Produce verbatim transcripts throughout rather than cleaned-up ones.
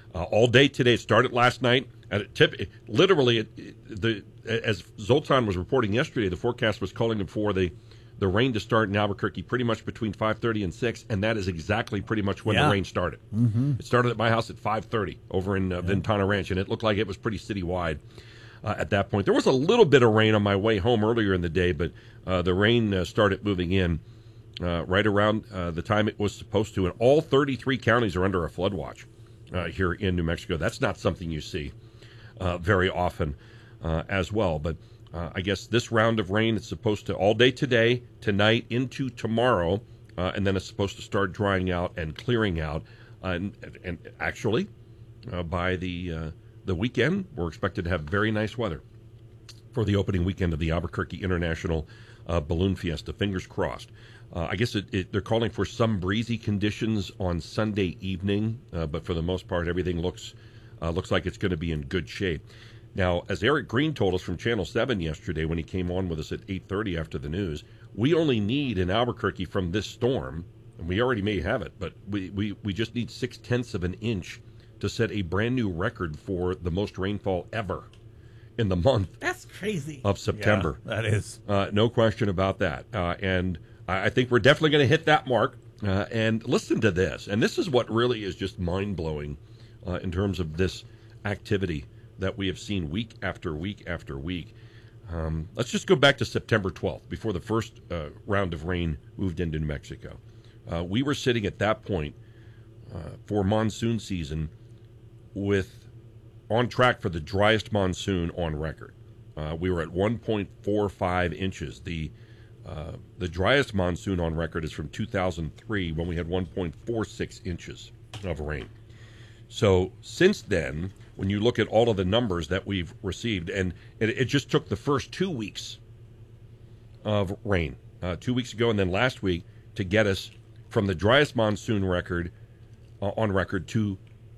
Uh, all day today. It started last night. And it tip, it, literally, it, it, the as Zoltan was reporting yesterday, the forecast was calling for the, the rain to start in Albuquerque pretty much between five thirty and six, and that is exactly pretty much when yeah. the rain started. Mm-hmm. It started at my house at five thirty over in uh, yeah. Ventana Ranch, and it looked like it was pretty citywide uh, at that point. There was a little bit of rain on my way home earlier in the day, but uh, the rain uh, started moving in uh, right around uh, the time it was supposed to, and all thirty-three counties are under a flood watch uh, here in New Mexico. That's not something you see Uh, very often uh, as well. But uh, I guess this round of rain is supposed to all day today, tonight, into tomorrow, uh, and then it's supposed to start drying out and clearing out. Uh, and, and actually, uh, by the uh, the weekend, we're expected to have very nice weather for the opening weekend of the Albuquerque International uh, Balloon Fiesta. Fingers crossed. Uh, I guess it, it, they're calling for some breezy conditions on Sunday evening, uh, but for the most part, everything looks Uh, looks like it's going to be in good shape. Now, as Eric Green told us from Channel seven yesterday when he came on with us at eight thirty after the news, we only need in Albuquerque from this storm, and we already may have it, but we, we, we just need six-tenths of an inch to set a brand-new record for the most rainfall ever in the month That's crazy. of September. Yeah, that is. Uh, no question about that. Uh, and I, I think we're definitely going to hit that mark. Uh, and listen to this. And this is what really is just mind-blowing Uh, in terms of this activity that we have seen week after week after week. Um, let's just go back to September twelfth, before the first uh, round of rain moved into New Mexico. Uh, we were sitting at that point uh, for monsoon season with on track for the driest monsoon on record. Uh, we were at one point four five inches. The uh, the driest monsoon on record is from two thousand three, when we had one point four six inches of rain. So since then, when you look at all of the numbers that we've received, and it, it just took the first two weeks of rain, uh, two weeks ago and then last week, to get us from the driest monsoon record uh, on record to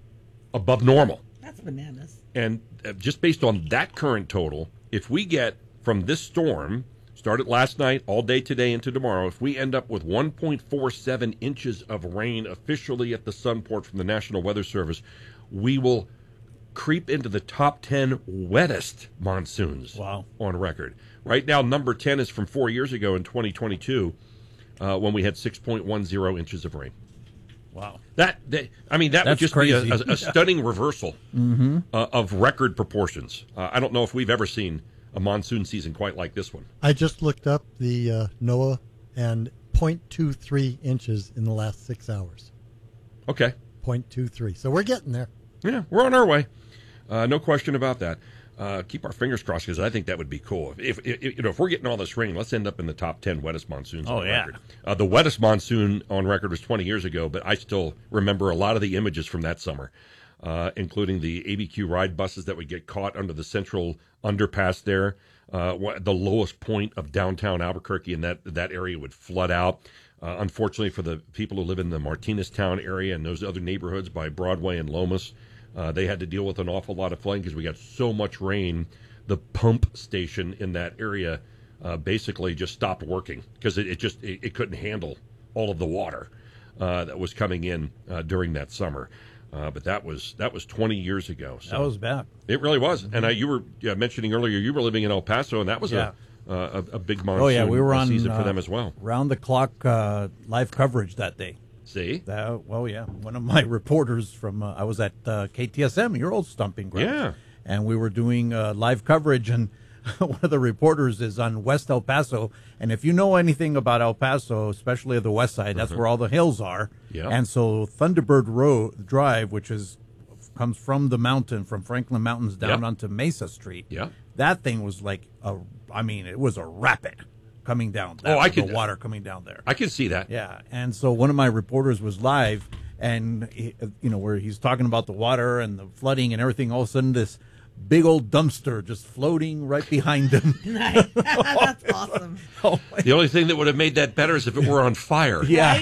above normal. That's bananas. And uh, just based on that current total, if we get from this storm, started last night, all day today into tomorrow, if we end up with one point four seven inches of rain officially at the Sunport from the National Weather Service, we will creep into the top ten wettest monsoons wow. on record. Right now, number ten is from four years ago in twenty twenty-two, uh, when we had six point one zero inches of rain. Wow. That, that I mean, that That's would just crazy. be a, a, a stunning reversal mm-hmm. uh, of record proportions. Uh, I don't know if we've ever seen a monsoon season quite like this one. I just looked up the uh, NOAA, and zero point two three inches in the last six hours. Okay. zero point two three. So we're getting there. Yeah, we're on our way. Uh, no question about that. Uh, keep our fingers crossed, because I think that would be cool. If, if, if you know if we're getting all this rain, let's end up in the top ten wettest monsoons oh, on yeah. record. Uh, the wettest monsoon on record was twenty years ago, but I still remember a lot of the images from that summer, uh, including the A B Q ride buses that would get caught under the central underpass there. Uh, the lowest point of downtown Albuquerque, and that that area would flood out. Uh, unfortunately for the people who live in the Martinez Town area and those other neighborhoods by Broadway and Lomas, uh, they had to deal with an awful lot of flooding because we got so much rain. The pump station in that area uh, basically just stopped working because it, it just it, it couldn't handle all of the water uh, that was coming in uh, during that summer. Uh, but that was that was twenty years ago. So that was bad. It really was. Mm-hmm. And I, you were yeah, mentioning earlier you were living in El Paso, and that was yeah. a, uh, a a big monsoon oh, yeah, we were on, season for uh, them as well. Round the clock uh, live coverage that day. See? That, well, yeah. One of my reporters from uh, I was at uh, K T S M, your old stomping ground. Yeah. And we were doing uh, live coverage, and one of the reporters is on West El Paso. And if you know anything about El Paso, especially the west side, that's uh-huh. where all the hills are. Yeah. And so Thunderbird Road Drive, which is comes from the mountain, from Franklin Mountains down yep. onto Mesa Street. Yeah. That thing was like a, I mean, it was a rapid coming down. That oh, I the can water coming down there. I can see that. Yeah. And so one of my reporters was live, and he, you know, where he's talking about the water and the flooding and everything. All of a sudden, this big old dumpster just floating right behind him. Nice. That's awesome. Oh, the only thing that would have made that better is if it were on fire. Yeah.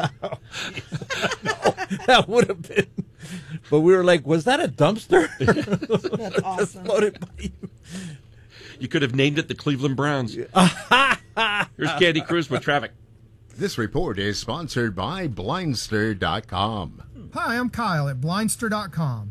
No, that would have been. But we were like, was that a dumpster? That's awesome. Floated by you. You could have named it the Cleveland Browns. Here's Candy Cruz with traffic. This report is sponsored by Blindster dot com. Hi, I'm Kyle at Blindster dot com.